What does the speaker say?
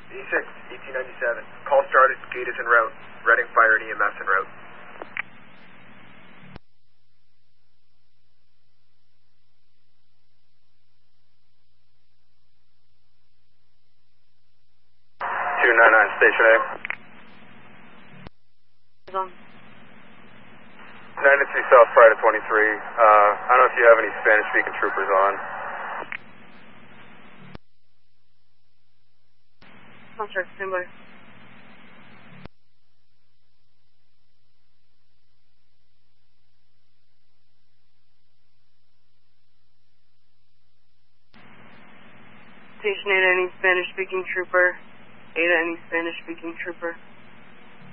E6, 1897. Call started, gate is en route. Reading fire and EMS en route. Station A. Is on. 93 South Friday 23. I don't know if you have any Spanish-speaking troopers on. Contract, stand by. Station 8, any Spanish-speaking trooper. 8, any Spanish-speaking trooper.